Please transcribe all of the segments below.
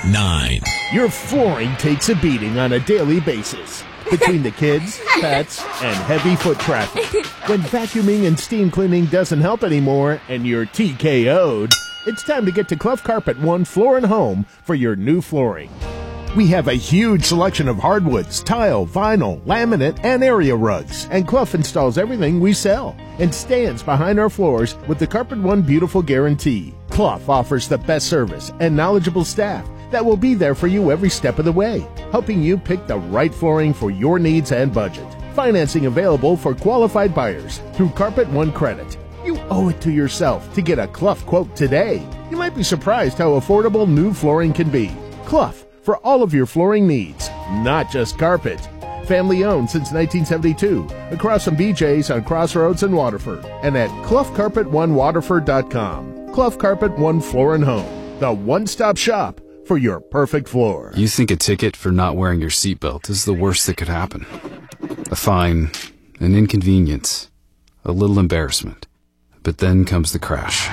9. Your flooring takes a beating on a daily basis. Between the kids, pets, and heavy foot traffic. When vacuuming and steam cleaning doesn't help anymore and you're TKO'd, it's time to get to Clough Carpet One Floor and Home for your new flooring. We have a huge selection of hardwoods, tile, vinyl, laminate, and area rugs. And Clough installs everything we sell and stands behind our floors with the Carpet One Beautiful Guarantee. Clough offers the best service and knowledgeable staff that will be there for you every step of the way, helping you pick the right flooring for your needs and budget. Financing available for qualified buyers through Carpet One Credit. You owe it to yourself to get a Clough quote today. You might be surprised how affordable new flooring can be. Clough, for all of your flooring needs, not just carpet. Family owned since 1972, across from BJ's on Crossroads and Waterford, and at CloughCarpet1Waterford.com. Clough Carpet One Floor and Home, the one-stop shop for your perfect floor. You think a ticket for not wearing your seatbelt is the worst that could happen. A fine, an inconvenience, a little embarrassment. But then comes the crash.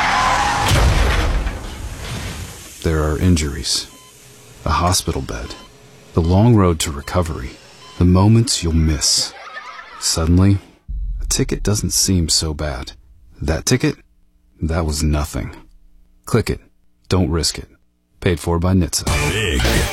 There are injuries, a hospital bed, the long road to recovery, the moments you'll miss. Suddenly, a ticket doesn't seem so bad. That ticket? That was nothing. Click it. Don't risk it. Paid for by NHTSA. Big